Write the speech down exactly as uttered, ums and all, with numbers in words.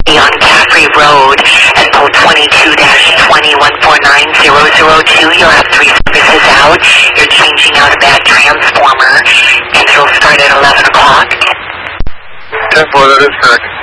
on Caffrey Road at code twenty-two dash twenty one four nine zero zero two. You'll have three services out. You're changing out a bad transformer, and it'll start at eleven o'clock. ten four, that is correct.